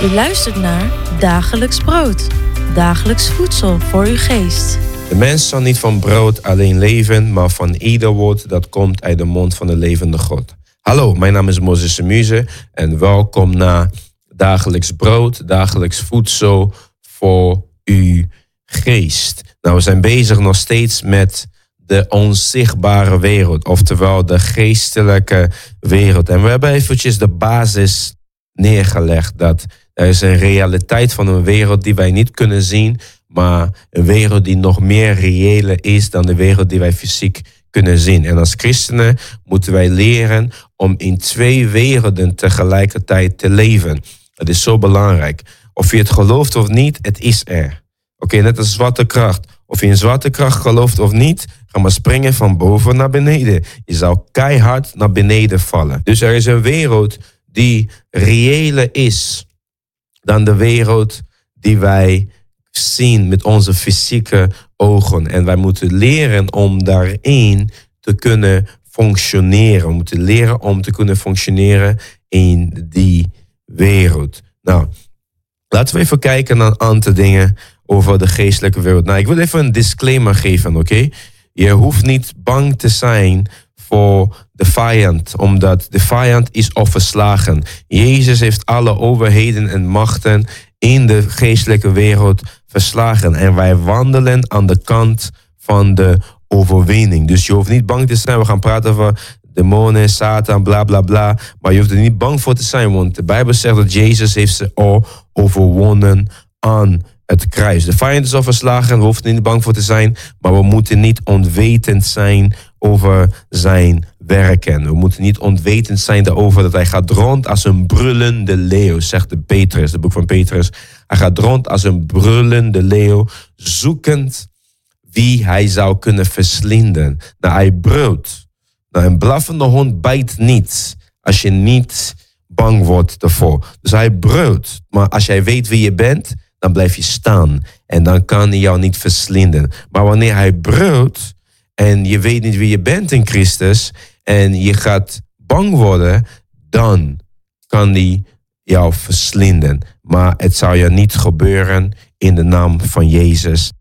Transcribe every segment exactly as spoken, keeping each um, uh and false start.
U luistert naar Dagelijks Brood. Dagelijks voedsel voor uw geest. De mens zal niet van brood alleen leven, maar van ieder woord dat komt uit de mond van de levende God. Hallo, mijn naam is Moses Semuse en welkom naar Dagelijks Brood, Dagelijks Voedsel voor uw geest. Nou, we zijn bezig nog steeds met de onzichtbare wereld, oftewel de geestelijke wereld. En we hebben eventjes de basis neergelegd dat er is een realiteit van een wereld die wij niet kunnen zien, maar een wereld die nog meer reëler is dan de wereld die wij fysiek kunnen zien. En als christenen moeten wij leren om in twee werelden tegelijkertijd te leven. Dat is zo belangrijk. Of je het gelooft of niet, het is er. Oké, okay, net als zwaartekracht. Of je in zwaartekracht gelooft of niet, ga maar springen van boven naar beneden. Je zal keihard naar beneden vallen. Dus er is een wereld die reëler is dan de wereld die wij zien met onze fysieke ogen. En wij moeten leren om daarin te kunnen functioneren. We moeten leren om te kunnen functioneren in die wereld. Nou, laten we even kijken naar een aantal dingen over de geestelijke wereld. Nou, ik wil even een disclaimer geven, oké? Okay? Je hoeft niet bang te zijn voor de vijand, omdat de vijand is al verslagen. Jezus heeft alle overheden en machten in de geestelijke wereld verslagen. En wij wandelen aan de kant van de overwinning. Dus je hoeft niet bang te zijn. We gaan praten over demonen, Satan, bla bla bla. Maar je hoeft er niet bang voor te zijn, want de Bijbel zegt dat Jezus heeft ze al overwonnen aan het kruis. De vijand is al verslagen, we hoeven er niet bang voor te zijn, maar we moeten niet onwetend zijn over zijn werken. We moeten niet onwetend zijn daarover dat hij gaat rond als een brullende leeuw, zegt de Petrus, het boek van Petrus. Hij gaat rond als een brullende leeuw, zoekend wie hij zou kunnen verslinden. Nou, hij brult. Nou, een blaffende hond bijt niet als je niet bang wordt ervoor. Dus hij brult. Maar als jij weet wie je bent, dan blijf je staan. En dan kan hij jou niet verslinden. Maar wanneer hij brult en je weet niet wie je bent in Christus en je gaat bang worden, dan kan hij jou verslinden. Maar het zal je niet gebeuren in de naam van Jezus.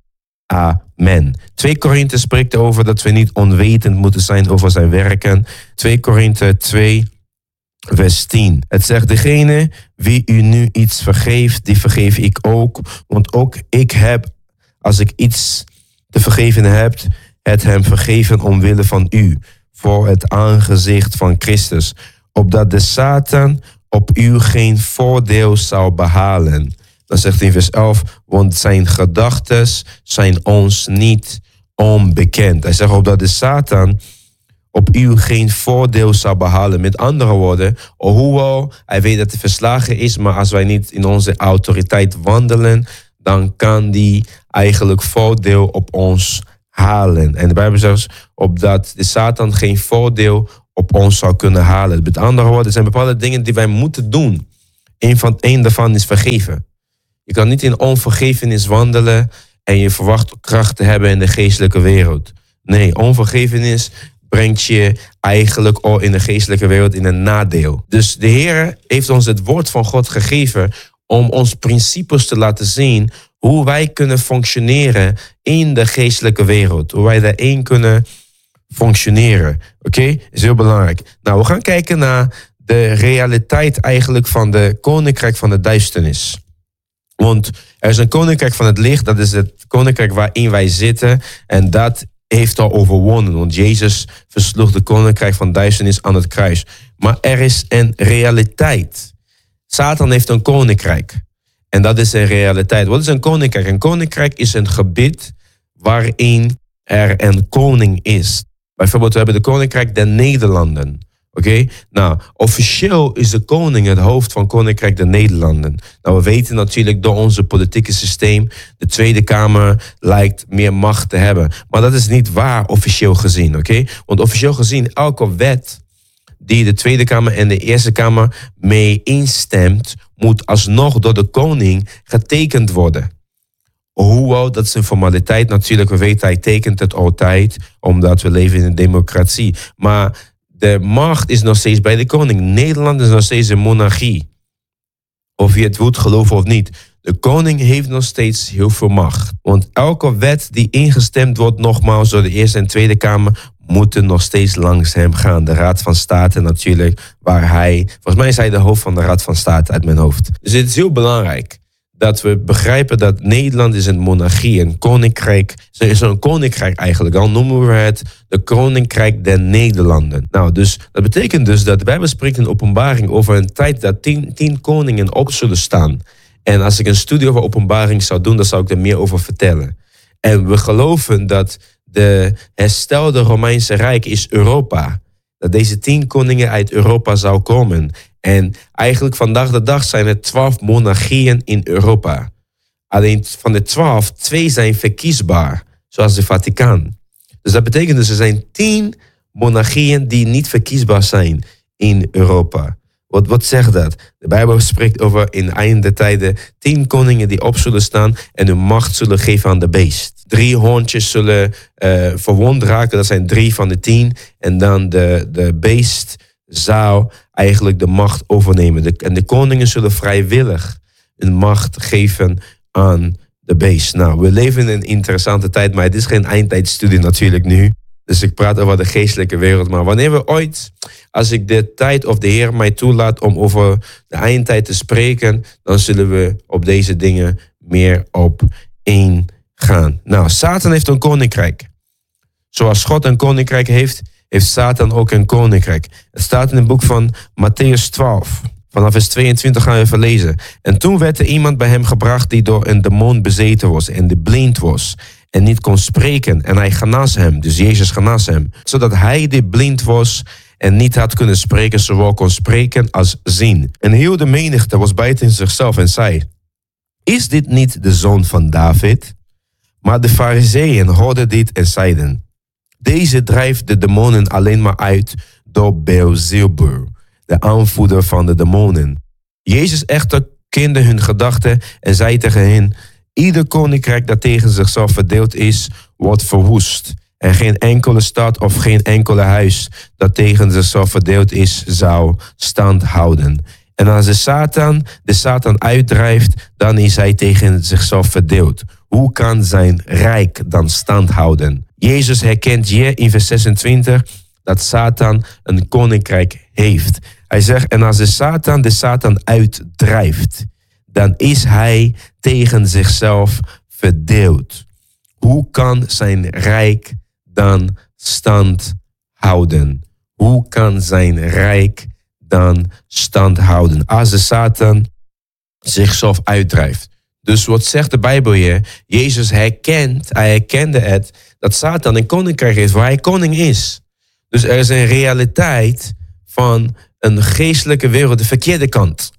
Amen. twee Korinthe spreekt over dat we niet onwetend moeten zijn over zijn werken. twee Korinthe twee, vers tien. Het zegt, degene wie u nu iets vergeeft, die vergeef ik ook. Want ook ik heb, als ik iets te vergeven heb, het hem vergeven omwille van u. Voor het aangezicht van Christus. Opdat de Satan op u geen voordeel zou behalen. Dan zegt hij in vers elf, want zijn gedachten zijn ons niet onbekend. Hij zegt, opdat de Satan op u geen voordeel zou behalen. Met andere woorden, hoewel hij weet dat hij verslagen is, maar als wij niet in onze autoriteit wandelen, dan kan die eigenlijk voordeel op ons halen. En de Bijbel zegt, opdat de Satan geen voordeel op ons zou kunnen halen. Met andere woorden, er zijn bepaalde dingen die wij moeten doen. Eén van, één daarvan is vergeven. Je kan niet in onvergevenis wandelen en je verwacht kracht te hebben in de geestelijke wereld. Nee, onvergevenis brengt je eigenlijk al in de geestelijke wereld in een nadeel. Dus de Heer heeft ons het woord van God gegeven om ons principes te laten zien hoe wij kunnen functioneren in de geestelijke wereld. Hoe wij daarin kunnen functioneren. Oké, okay? Is heel belangrijk. Nou, we gaan kijken naar de realiteit eigenlijk van de koninkrijk van de duisternis. Want er is een koninkrijk van het licht, dat is het koninkrijk waarin wij zitten. En dat heeft al overwonnen, want Jezus versloeg de koninkrijk van duisternis aan het kruis. Maar er is een realiteit. Satan heeft een koninkrijk. En dat is een realiteit. Wat is een koninkrijk? Een koninkrijk is een gebied waarin er een koning is. Bijvoorbeeld, we hebben de koninkrijk der Nederlanden. Oké, okay? Nou, officieel is de koning het hoofd van Koninkrijk der Nederlanden. Nou, we weten natuurlijk door onze politieke systeem, de Tweede Kamer lijkt meer macht te hebben. Maar dat is niet waar officieel gezien, oké? Okay? Want officieel gezien, elke wet die de Tweede Kamer en de Eerste Kamer mee instemt, moet alsnog door de koning getekend worden. Hoewel, dat is een formaliteit natuurlijk, we weten hij tekent het altijd, omdat we leven in een democratie. Maar de macht is nog steeds bij de koning. Nederland is nog steeds een monarchie. of je het wilt geloven of niet. De koning heeft nog steeds heel veel macht. Want elke wet die ingestemd wordt, nogmaals, door de Eerste en Tweede Kamer, moeten nog steeds langs hem gaan. De Raad van State natuurlijk, waar hij... Volgens mij is hij de hoofd van de Raad van State uit mijn hoofd. Dus het is heel belangrijk dat we begrijpen dat Nederland is een monarchie, een koninkrijk. Het is een koninkrijk eigenlijk. Dan noemen we het de koninkrijk der Nederlanden. Nou, dus dat betekent dus dat de Bijbel spreekt in Openbaring over een tijd dat tien, tien koningen op zullen staan. En als ik een studie over Openbaring zou doen, dan zou ik er meer over vertellen. En we geloven dat de herstelde Romeinse Rijk is Europa. Dat deze tien koningen uit Europa zou komen. En eigenlijk vandaag de dag zijn er twaalf monarchieën in Europa. Alleen van de twaalf, twee zijn verkiesbaar, zoals de Vaticaan. Dus dat betekent dus er zijn tien monarchieën die niet verkiesbaar zijn in Europa. Wat, wat zegt dat? De Bijbel spreekt over in de einde tijden tien koningen die op zullen staan en hun macht zullen geven aan de beest. Drie hoorntjes zullen uh, verwond raken, dat zijn drie van de tien. En dan de, de beest zou eigenlijk de macht overnemen. De, en de koningen zullen vrijwillig hun macht geven aan de beest. Nou, we leven in een interessante tijd, maar het is geen eindtijdstudie natuurlijk nu. Dus ik praat over de geestelijke wereld. Maar wanneer we ooit, als ik de tijd of de Heer mij toelaat om over de eindtijd te spreken, dan zullen we op deze dingen meer op ingaan. Nou, Satan heeft een koninkrijk. Zoals God een koninkrijk heeft, heeft Satan ook een koninkrijk. Het staat in het boek van Matthäus twaalf. Vanaf vers tweeëntwintig gaan we even lezen. En toen werd er iemand bij hem gebracht die door een demon bezeten was en die blind was en niet kon spreken. En hij genas hem, dus Jezus genas hem. Zodat hij die blind was en niet had kunnen spreken, zowel kon spreken als zien. En heel de menigte was buiten zichzelf en zei: Is dit niet de zoon van David? Maar de Farizeeën hoorden dit en zeiden: Deze drijft de demonen alleen maar uit door Beelzebul, de aanvoerder van de demonen. Jezus echter kende hun gedachten en zei tegen hen: Ieder koninkrijk dat tegen zichzelf verdeeld is, wordt verwoest. En geen enkele stad of geen enkele huis dat tegen zichzelf verdeeld is, zou stand houden. En als de Satan de Satan uitdrijft, dan is hij tegen zichzelf verdeeld. Hoe kan zijn rijk dan stand houden? Jezus herkent hier in vers zesentwintig dat Satan een koninkrijk heeft. Hij zegt, en als de Satan de Satan uitdrijft, dan is hij tegen zichzelf verdeeld. Hoe kan zijn rijk dan stand houden? Hoe kan zijn rijk dan stand houden? Als de Satan zichzelf uitdrijft. Dus wat zegt de Bijbel hier? Jezus herkent, hij herkende het, dat Satan een koninkrijk heeft waar hij koning is. Dus er is een realiteit van een geestelijke wereld, de verkeerde kant.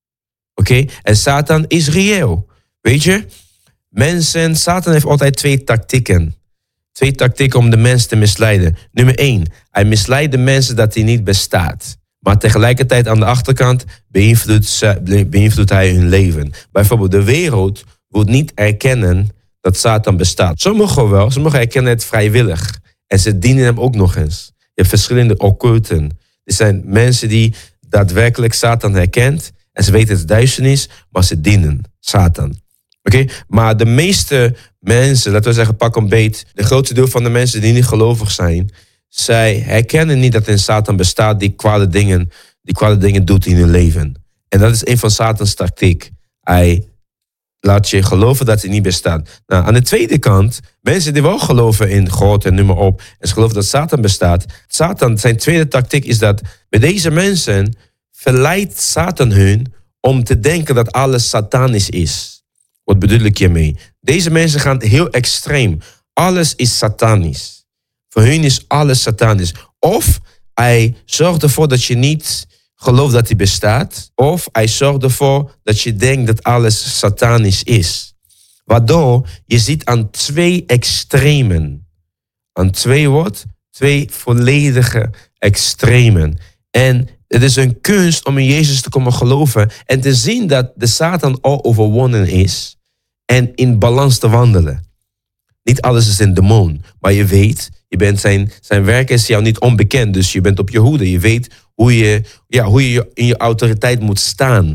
Oké? Okay? En Satan is reëel. Weet je? Mensen, Satan heeft altijd twee tactieken. Twee tactieken om de mens te misleiden. Nummer één, hij misleidt de mensen dat hij niet bestaat. Maar tegelijkertijd aan de achterkant beïnvloedt, beïnvloedt hij hun leven. Bijvoorbeeld de wereld wil niet erkennen dat Satan bestaat. Sommigen wel, sommigen erkennen het vrijwillig. En ze dienen hem ook nog eens. Je hebt verschillende occulten. Er zijn mensen die daadwerkelijk Satan herkent. En ze weten het is duisternis, maar ze dienen Satan. Oké, okay? Maar de meeste mensen, laten we zeggen pak een beet, de grootste deel van de mensen die niet gelovig zijn, zij herkennen niet dat er een Satan bestaat die kwade dingen, die kwade dingen doet in hun leven. En dat is een van Satans tactiek. Hij laat je geloven dat hij niet bestaat. Nou, aan de tweede kant, mensen die wel geloven in God en noem maar op, en ze geloven dat Satan bestaat. Satan, zijn tweede tactiek is dat bij deze mensen verleidt Satan hun om te denken dat alles satanisch is. Wat bedoel ik hiermee? Deze mensen gaan heel extreem. Alles is satanisch. Voor hun is alles satanisch. Of hij zorgt ervoor dat je niet gelooft dat hij bestaat. Of hij zorgt ervoor dat je denkt dat alles satanisch is. Waardoor je ziet aan twee extremen. Aan twee wat? Twee volledige extremen. En het is een kunst om in Jezus te komen geloven. En te zien dat de Satan al overwonnen is. En in balans te wandelen. Niet alles is een demon. Maar je weet, je bent zijn, zijn werk is jou niet onbekend. Dus je bent op je hoede. Je weet hoe je, ja, hoe je in je autoriteit moet staan.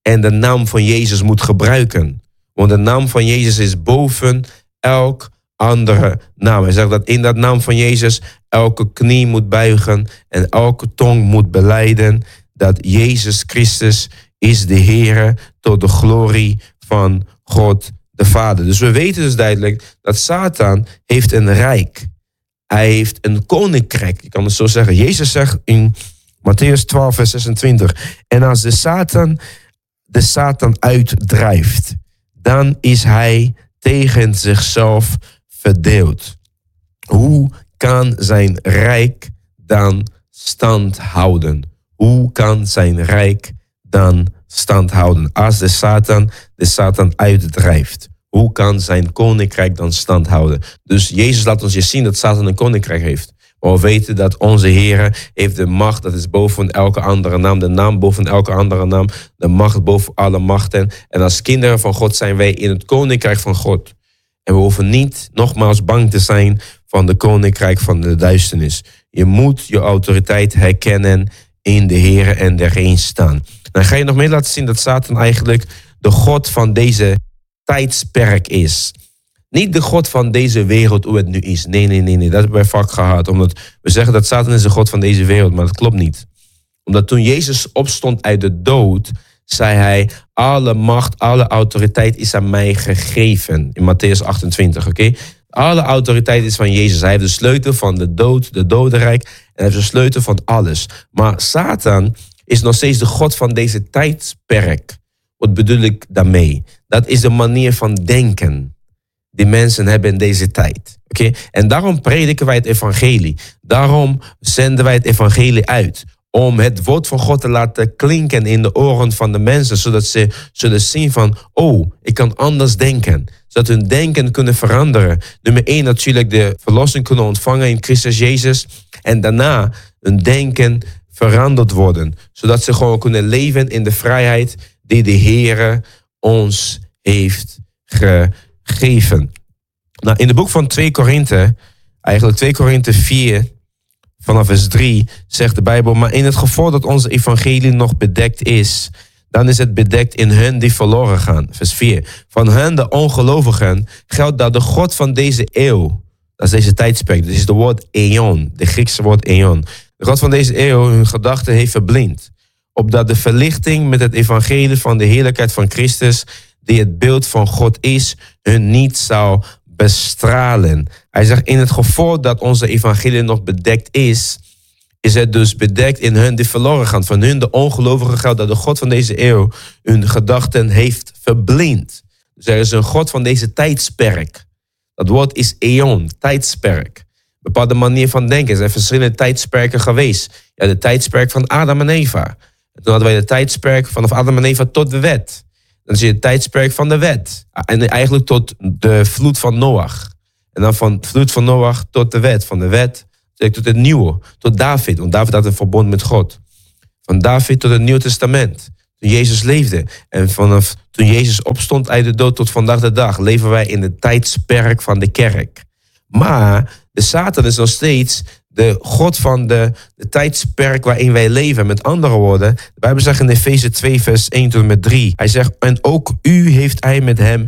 en de naam van Jezus moet gebruiken. Want de naam van Jezus is boven elk andere naam. Hij zegt dat in dat naam van Jezus elke knie moet buigen en elke tong moet belijden dat Jezus Christus is de Heere tot de glorie van God de Vader. Dus we weten dus duidelijk dat Satan heeft een rijk. Hij heeft een koninkrijk. Je kan het zo zeggen. Jezus zegt in Matthäus twaalf vers zesentwintig. En als de Satan de Satan uitdrijft, dan is hij tegen zichzelf verdeeld. Hoe kan zijn rijk dan stand houden? Hoe kan zijn rijk dan stand houden? Als de Satan de Satan uitdrijft, hoe kan zijn koninkrijk dan stand houden? Dus Jezus laat ons je zien dat Satan een koninkrijk heeft. Maar we weten dat onze Heere heeft de macht, dat is boven elke andere naam. De naam boven elke andere naam. De macht boven alle machten. En als kinderen van God zijn wij in het koninkrijk van God. En we hoeven niet nogmaals bang te zijn van de koninkrijk van de duisternis. Je moet je autoriteit herkennen in de Heere en erin staan. Dan ga je nog meer laten zien dat Satan eigenlijk de God van deze tijdsperk is. Niet de God van deze wereld, hoe het nu is. Nee, nee, nee, nee. Dat hebben wij vaak gehad. Omdat we zeggen dat Satan is de God van deze wereld. Maar dat klopt niet. Omdat toen Jezus opstond uit de dood, zei hij, alle macht, alle autoriteit is aan mij gegeven. In Matthäus achtentwintig, oké? Okay? Alle autoriteit is van Jezus. Hij heeft de sleutel van de dood, de dodenrijk. En hij heeft de sleutel van alles. Maar Satan is nog steeds de God van deze tijdsperk. Wat bedoel ik daarmee? Dat is de manier van denken die mensen hebben in deze tijd. Okay? En daarom prediken wij het evangelie. Daarom zenden wij het evangelie uit. Om het woord van God te laten klinken in de oren van de mensen. Zodat ze zullen zien van, oh, ik kan anders denken. Zodat hun denken kunnen veranderen. Nummer één natuurlijk de verlossing kunnen ontvangen in Christus Jezus. En daarna hun denken veranderd worden. Zodat ze gewoon kunnen leven in de vrijheid die de Heere ons heeft gegeven. Nou, in het boek van twee Korinthe, eigenlijk twee Korinthe vier, vanaf vers drie, zegt de Bijbel, maar in het geval dat onze evangelie nog bedekt is, dan is het bedekt in hen die verloren gaan. Vers vier. Van hen, de ongelovigen, geldt dat de God van deze eeuw, dat is deze tijdsperk, dat is het woord eon, de Griekse woord eon. De God van deze eeuw hun gedachten heeft verblind, opdat de verlichting met het evangelie van de heerlijkheid van Christus, die het beeld van God is, hun niet zou bestralen. Hij zegt, in het geval dat onze evangelie nog bedekt is, is het dus bedekt in hun die verloren gaan. Van hun, de ongelovigen, geldt dat de God van deze eeuw hun gedachten heeft verblind. Dus er is een God van deze tijdsperk. Dat woord is eon, tijdsperk. Een bepaalde manier van denken. Er zijn verschillende tijdsperken geweest. Ja, de tijdsperk van Adam en Eva. En toen hadden wij de tijdsperk vanaf Adam en Eva tot de wet. Dan zie je het tijdsperk van de wet. En eigenlijk tot de vloed van Noach. En dan van de vloed van Noach tot de wet. Van de wet tot het nieuwe. Tot David. Want David had een verbond met God. Van David tot het Nieuwe Testament. Toen Jezus leefde. En vanaf toen Jezus opstond uit de dood tot vandaag de dag, leven wij in de tijdsperk van de kerk. Maar de Satan is nog steeds de God van de, de tijdsperk waarin wij leven. Met andere woorden, de Bijbel zegt in Efeze twee vers één tot en met drie. Hij zegt, en ook u heeft hij met hem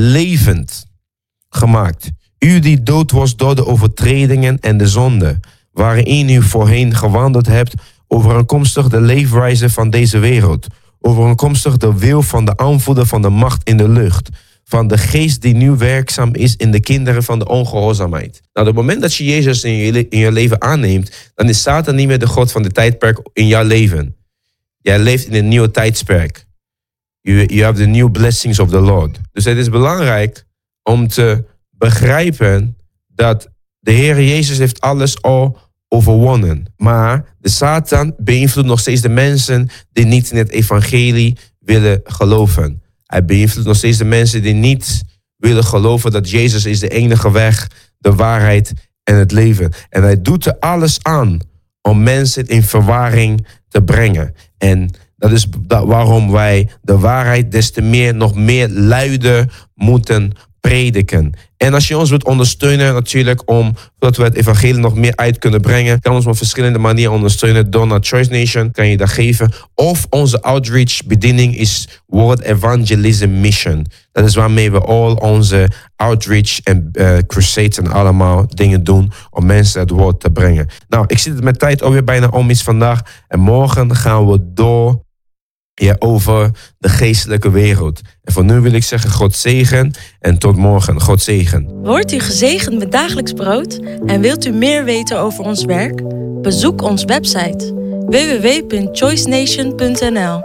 levend gemaakt. U die dood was door de overtredingen en de zonde, waarin u voorheen gewandeld hebt, overeenkomstig de leefwijze van deze wereld, overeenkomstig de wil van de aanvoerder van de macht in de lucht, van de geest die nu werkzaam is in de kinderen van de ongehoorzaamheid. Nou, op het moment dat je Jezus in je, in je leven aanneemt, dan is Satan niet meer de God van de tijdperk in jouw leven. Jij leeft in een nieuwe tijdsperk. You, you have the new blessings of the Lord. Dus het is belangrijk om te begrijpen dat de Heer Jezus heeft alles al overwonnen. Maar de Satan beïnvloedt nog steeds de mensen die niet in het evangelie willen geloven. Hij beïnvloedt nog steeds de mensen die niet willen geloven dat Jezus is de enige weg, de waarheid en het leven. En hij doet er alles aan om mensen in verwarring te brengen. En dat is waarom wij de waarheid des te meer, nog meer luider moeten prediken. En als je ons wilt ondersteunen natuurlijk om, zodat we het evangelie nog meer uit kunnen brengen, kan ons op verschillende manieren ondersteunen. Door naar Choice Nation kan je dat geven. Of onze outreach bediening is World Evangelism Mission. Dat is waarmee we al onze outreach en uh, crusades en allemaal dingen doen om mensen het woord te brengen. Nou, ik zit met tijd alweer bijna om is vandaag. En morgen gaan we door ja, over de geestelijke wereld. En voor nu wil ik zeggen God zegen en tot morgen. God zegen. Wordt u gezegend met dagelijks brood en wilt u meer weten over ons werk? Bezoek onze website w w w punt choice nation punt n l.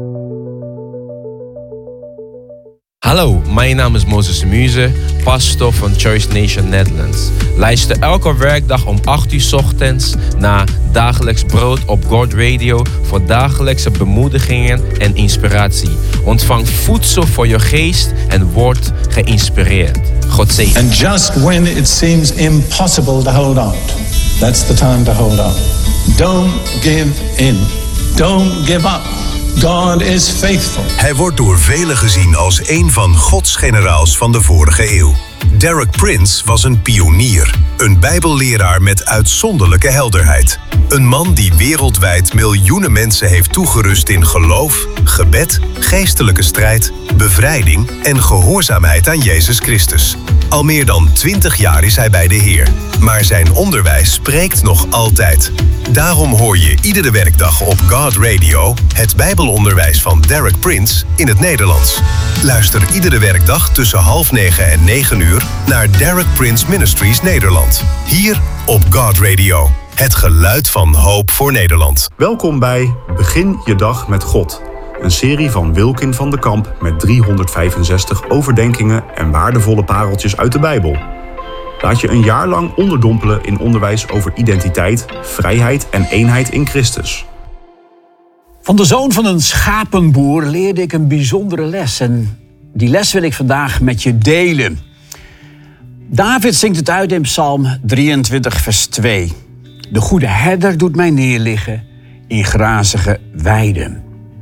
Hallo, mijn naam is Moses Muze, pastor van Choice Nation Netherlands. Luister elke werkdag om acht uur 's ochtends naar Dagelijks Brood op God Radio voor dagelijkse bemoedigingen en inspiratie. Ontvang voedsel voor je geest en word geïnspireerd. God zegen. And just when it seems impossible to hold on, that's the time to hold on. Don't give in. Don't give up. God is faithful. Hij wordt door velen gezien als een van Gods generaals van de vorige eeuw. Derek Prince was een pionier, een bijbelleraar met uitzonderlijke helderheid. Een man die wereldwijd miljoenen mensen heeft toegerust in geloof, gebed, geestelijke strijd, bevrijding en gehoorzaamheid aan Jezus Christus. Al meer dan twintig jaar is hij bij de Heer, maar zijn onderwijs spreekt nog altijd. Daarom hoor je iedere werkdag op God Radio het Bijbelonderwijs van Derek Prince in het Nederlands. Luister iedere werkdag tussen half negen en negen uur naar Derek Prince Ministries Nederland. Hier op God Radio, het geluid van hoop voor Nederland. Welkom bij Begin je dag met God. Een serie van Wilkin van de Kamp met driehonderdvijfenzestig overdenkingen en waardevolle pareltjes uit de Bijbel. Laat je een jaar lang onderdompelen in onderwijs over identiteit, vrijheid en eenheid in Christus. Van de zoon van een schapenboer leerde ik een bijzondere les. En die les wil ik vandaag met je delen. David zingt het uit in Psalm drieëntwintig, vers twee. De goede herder doet mij neerliggen in grazige weiden.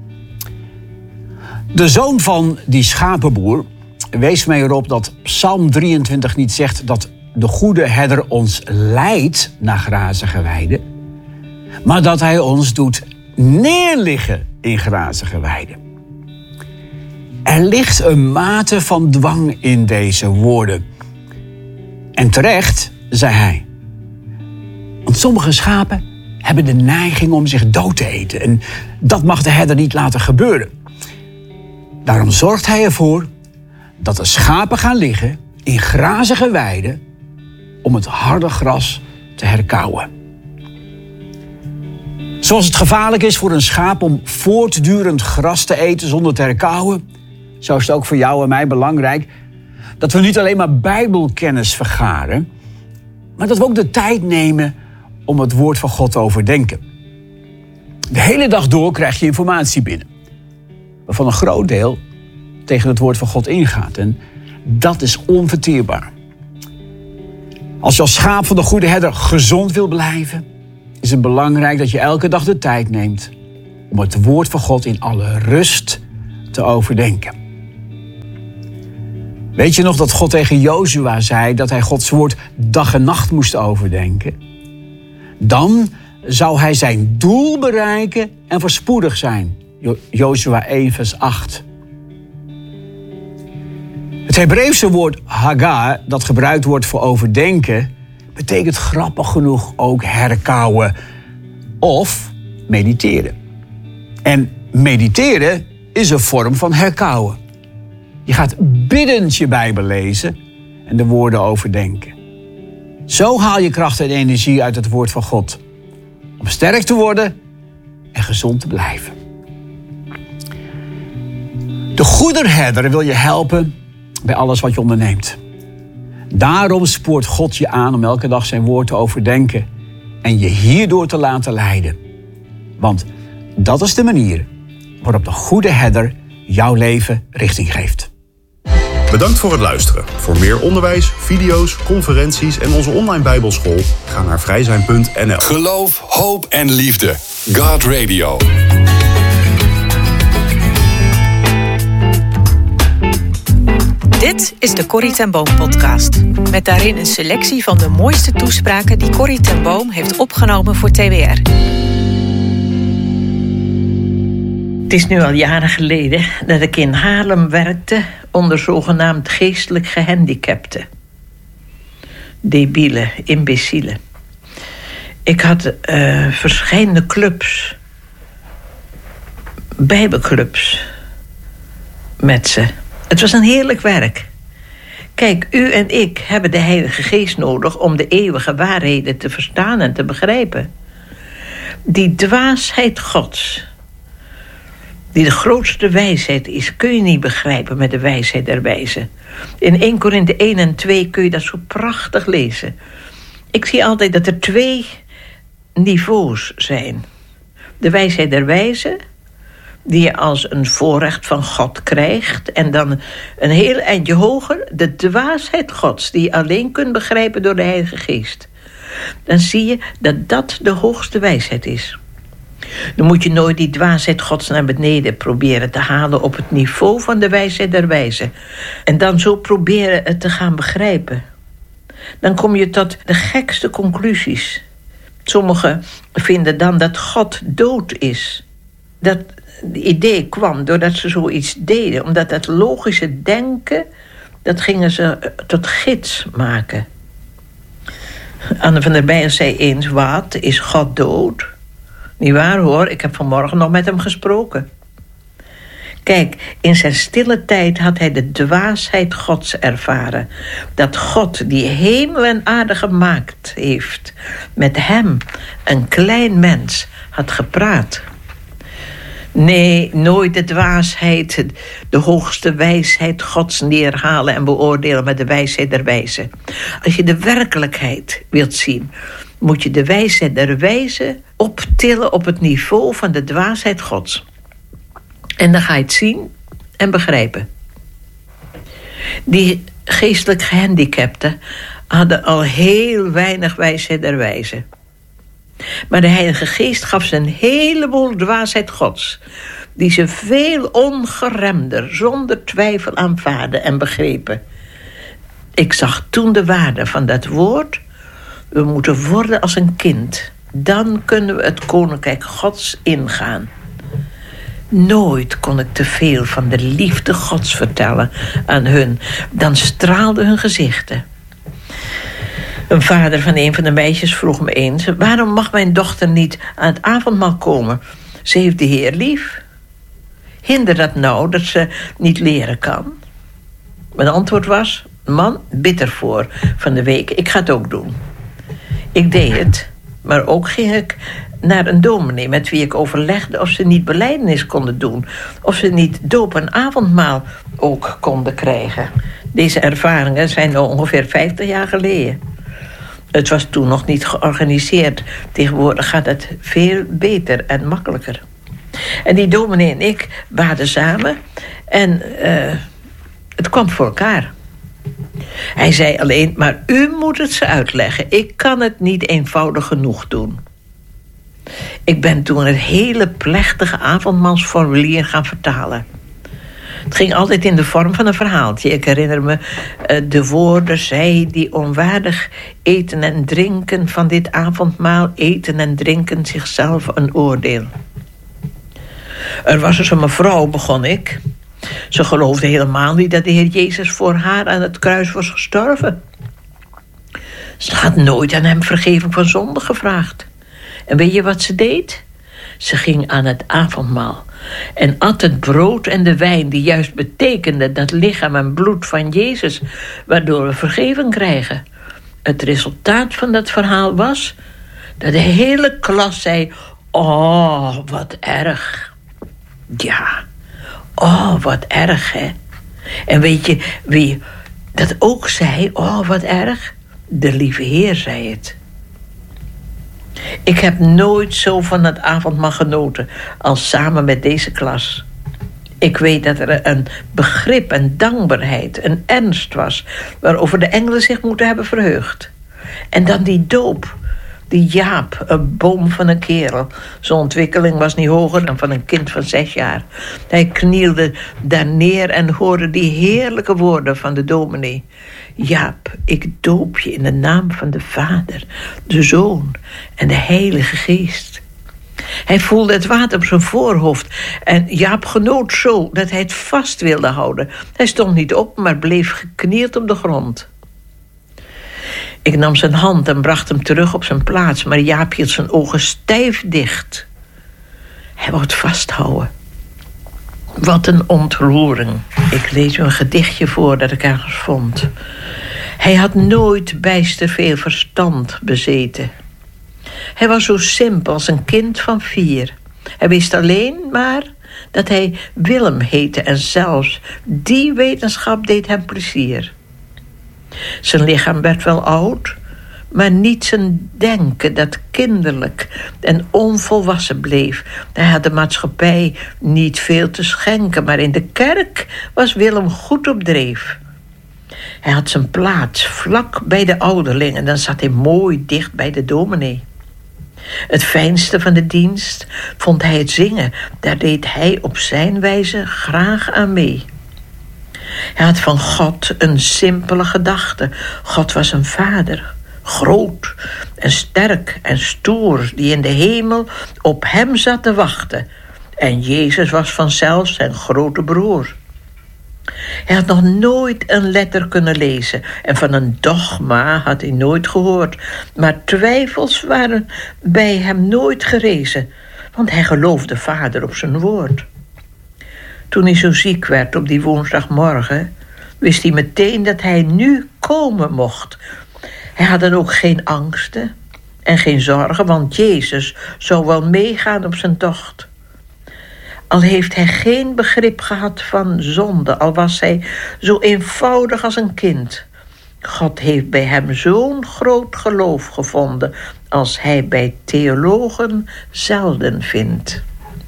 De zoon van die schapenboer wees mij erop dat Psalm drieëntwintig niet zegt dat de goede herder ons leidt naar grazige weiden, maar dat hij ons doet neerliggen in grazige weiden. Er ligt een mate van dwang in deze woorden. En terecht, zei hij. Want sommige schapen hebben de neiging om zich dood te eten. En dat mag de herder niet laten gebeuren. Daarom zorgt hij ervoor dat de schapen gaan liggen in grazige weiden om het harde gras te herkauwen. Zoals het gevaarlijk is voor een schaap om voortdurend gras te eten zonder te herkauwen, zo is het ook voor jou en mij belangrijk dat we niet alleen maar bijbelkennis vergaren, maar dat we ook de tijd nemen om het woord van God te overdenken. De hele dag door krijg je informatie binnen, waarvan een groot deel tegen het woord van God ingaat. En dat is onverteerbaar. Als je als schaap van de goede herder gezond wil blijven, is het belangrijk dat je elke dag de tijd neemt om het woord van God in alle rust te overdenken. Weet je nog dat God tegen Jozua zei dat hij Gods woord dag en nacht moest overdenken? Dan zou hij zijn doel bereiken en voorspoedig zijn. Jo- Jozua één vers acht. Het Hebreeuwse woord haga, dat gebruikt wordt voor overdenken, betekent grappig genoeg ook herkauwen of mediteren. En mediteren is een vorm van herkauwen. Je gaat biddend je Bijbel lezen en de woorden overdenken. Zo haal je kracht en energie uit het woord van God. Om sterk te worden en gezond te blijven. De goede herder wil je helpen bij alles wat je onderneemt. Daarom spoort God je aan om elke dag zijn woord te overdenken en je hierdoor te laten leiden. Want dat is de manier waarop de goede herder jouw leven richting geeft. Bedankt voor het luisteren. Voor meer onderwijs, video's, conferenties en onze online bijbelschool ga naar vrijzijn punt n l. Geloof, hoop en liefde. God Radio. Dit Dit is de Corrie ten Boom podcast. Met daarin een selectie van de mooiste toespraken die Corrie ten Boom heeft opgenomen voor T W R. Het is nu al jaren geleden dat ik in Haarlem werkte onder zogenaamd geestelijk gehandicapten. Debielen, imbecielen. Ik had uh, verschillende clubs, bijbelclubs met ze. Het was een heerlijk werk. Kijk, u en ik hebben de Heilige Geest nodig om de eeuwige waarheden te verstaan en te begrijpen. Die dwaasheid Gods, die de grootste wijsheid is, kun je niet begrijpen met de wijsheid der wijzen. In Eerste Korinthe één en twee kun je dat zo prachtig lezen. Ik zie altijd dat er twee niveaus zijn. De wijsheid der wijzen, die je als een voorrecht van God krijgt. En dan een heel eindje hoger, de dwaasheid Gods, die je alleen kunt begrijpen door de Heilige Geest. Dan zie je dat dat de hoogste wijsheid is. Dan moet je nooit die dwaasheid Gods naar beneden proberen te halen op het niveau van de wijsheid der wijzen. En dan zo proberen het te gaan begrijpen. Dan kom je tot de gekste conclusies. Sommigen vinden dan dat God dood is. Dat idee kwam doordat ze zoiets deden. Omdat dat logische denken, dat gingen ze tot gids maken. Anne van der Bijen zei eens, wat, is God dood? Niet waar hoor, ik heb vanmorgen nog met hem gesproken. Kijk, in zijn stille tijd had hij de dwaasheid Gods ervaren. Dat God, die hemel en aarde gemaakt heeft, met hem, een klein mens, had gepraat. Nee, nooit de dwaasheid, de hoogste wijsheid Gods neerhalen en beoordelen met de wijsheid der wijzen. Als je de werkelijkheid wilt zien, moet je de wijsheid der wijzen optillen op het niveau van de dwaasheid Gods. En dan ga je het zien en begrijpen. Die geestelijk gehandicapten hadden al heel weinig wijsheid der wijzen. Maar de Heilige Geest gaf ze een heleboel dwaasheid Gods, die ze veel ongeremder, zonder twijfel aanvaarden en begrepen. Ik zag toen de waarde van dat woord. We moeten worden als een kind. Dan kunnen we het koninkrijk Gods ingaan. Nooit kon ik te veel van de liefde Gods vertellen aan hun. Dan straalden hun gezichten. Een vader van een van de meisjes vroeg me eens, waarom mag mijn dochter niet aan het avondmaal komen? Ze heeft de Heer lief. Hinder dat nou dat ze niet leren kan? Mijn antwoord was, man, bid ervoor van de week, ik ga het ook doen. Ik deed het, maar ook ging ik naar een dominee met wie ik overlegde of ze niet belijdenis konden doen, of ze niet doop en avondmaal ook konden krijgen. Deze ervaringen zijn nu ongeveer vijftig jaar geleden. Het was toen nog niet georganiseerd. Tegenwoordig gaat het veel beter en makkelijker. En die dominee en ik baden samen en uh, het kwam voor elkaar. Hij zei alleen, maar u moet het ze uitleggen. Ik kan het niet eenvoudig genoeg doen. Ik ben toen het hele plechtige avondmaalsformulier gaan vertalen. Het ging altijd in de vorm van een verhaaltje. Ik herinner me uh, de woorden, zij die onwaardig eten en drinken van dit avondmaal, eten en drinken zichzelf een oordeel. Er was dus een mevrouw, begon ik. Ze geloofde helemaal niet dat de Heer Jezus voor haar aan het kruis was gestorven. Ze had nooit aan hem vergeving van zonde gevraagd. En weet je wat ze deed? Ze ging aan het avondmaal en at het brood en de wijn, die juist betekende dat lichaam en bloed van Jezus, waardoor we vergeving krijgen. Het resultaat van dat verhaal was dat de hele klas zei, oh, wat erg. Ja, oh, wat erg, hè. En weet je wie dat ook zei, oh, wat erg? De lieve Heer zei het. Ik heb nooit zo van het avondmaal genoten als samen met deze klas. Ik weet dat er een begrip, een dankbaarheid, een ernst was waarover de engelen zich moeten hebben verheugd. En dan die doop. Die Jaap, een boom van een kerel. Zijn ontwikkeling was niet hoger dan van een kind van zes jaar. Hij knielde daar neer en hoorde die heerlijke woorden van de dominee. Jaap, ik doop je in de naam van de Vader, de Zoon en de Heilige Geest. Hij voelde het water op zijn voorhoofd en Jaap genoot zo dat hij het vast wilde houden. Hij stond niet op, maar bleef geknield op de grond. Ik nam zijn hand en bracht hem terug op zijn plaats, maar Jaap hield zijn ogen stijf dicht. Hij wou het vasthouden. Wat een ontroering. Ik lees u een gedichtje voor dat ik ergens vond. Hij had nooit bijster veel verstand bezeten. Hij was zo simpel als een kind van vier. Hij wist alleen maar dat hij Willem heette en zelfs die wetenschap deed hem plezier. Zijn lichaam werd wel oud, maar niet zijn denken dat kinderlijk en onvolwassen bleef. Hij had de maatschappij niet veel te schenken, maar in de kerk was Willem goed op dreef. Hij had zijn plaats vlak bij de ouderling en dan zat hij mooi dicht bij de dominee. Het fijnste van de dienst vond hij het zingen. Daar deed hij op zijn wijze graag aan mee. Hij had van God een simpele gedachte. God was een vader, groot en sterk en stoer, die in de hemel op hem zat te wachten. En Jezus was vanzelf zijn grote broer. Hij had nog nooit een letter kunnen lezen en van een dogma had hij nooit gehoord. Maar twijfels waren bij hem nooit gerezen, want hij geloofde Vader op zijn woord. Toen hij zo ziek werd op die woensdagmorgen, wist hij meteen dat hij nu komen mocht. Hij had dan ook geen angsten en geen zorgen, want Jezus zou wel meegaan op zijn tocht. Al heeft hij geen begrip gehad van zonde, al was hij zo eenvoudig als een kind. God heeft bij hem zo'n groot geloof gevonden als hij bij theologen zelden vindt.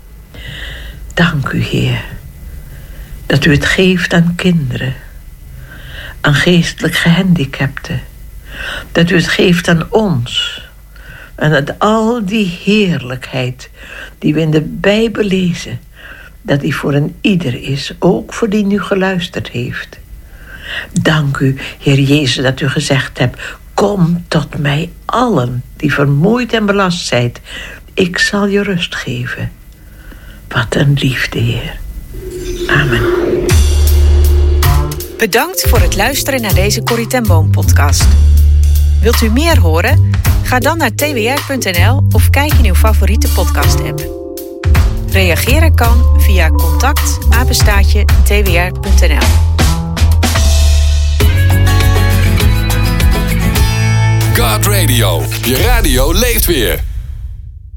Dank u, Heer, dat u het geeft aan kinderen, aan geestelijk gehandicapten, dat u het geeft aan ons en dat al die heerlijkheid die we in de Bijbel lezen, dat die voor een ieder is, ook voor die nu geluisterd heeft. Dank u, Heer Jezus, dat u gezegd hebt, kom tot mij allen die vermoeid en belast zijt. Ik zal je rust geven. Wat een liefde, Heer. Amen. Bedankt voor het luisteren naar deze Corrie ten Boom podcast. Wilt u meer horen? Ga dan naar t w r punt n l of kijk in uw favoriete podcast-app. Reageren kan via contact apenstaartje t w r punt n l. God Radio. Je radio leeft weer.